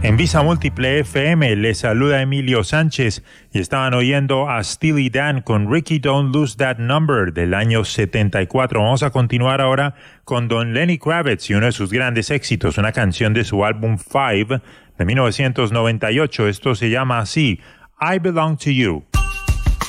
En Visa Múltiple FM les saluda Emilio Sánchez y estaban oyendo a Steely Dan con Ricky Don't Lose That Number del año 74. Vamos a continuar ahora con don Lenny Kravitz y uno de sus grandes éxitos, una canción de su álbum Five de 1998. Esto se llama así, I Belong to You.